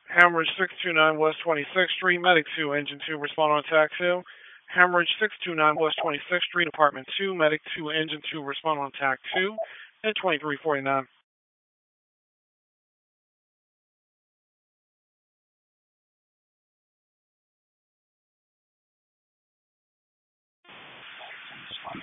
Hemorrhage 629 West 26th Street, Medic 2, Engine 2, respond on attack 2. Hemorrhage 629 West 26th Street, Apartment 2, Medic 2, Engine 2, respond on attack 2. And 2349.